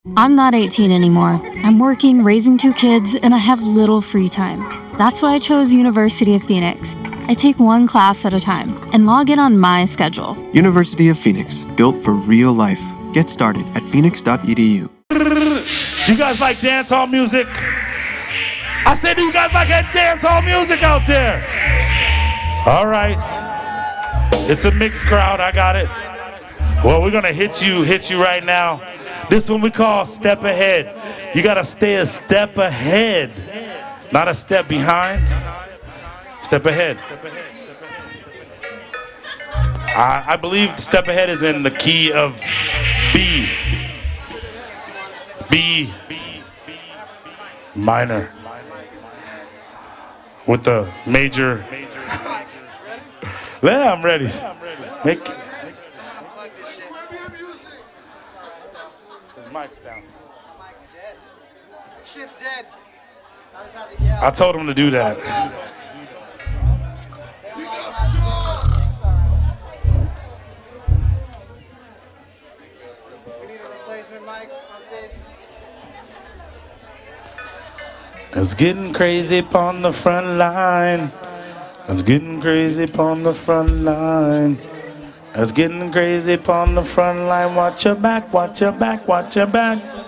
I'm not 18 anymore. I'm working, raising 2 kids, and I have little free time. That's why I chose University of Phoenix. I take one class at a time and log in on my schedule. University of Phoenix, built for real life. Get started at phoenix.edu. You guys like dance hall music? I said, do you guys like that dance hall music out there? All right. It's a mixed crowd, I got it. Well, we're gonna hit you right now. This one we call step ahead. You gotta stay a step ahead, not a step behind. Step ahead. I believe step ahead is in the key of B. B minor. With the major. Yeah, I'm ready. Make his mic's down. Shit's dead. I told him to do that. We need a replacement mic on stage. It's getting crazy upon the front line. It's getting crazy upon the front line. It's getting crazy upon the front line. Watch your back, watch your back, watch your back.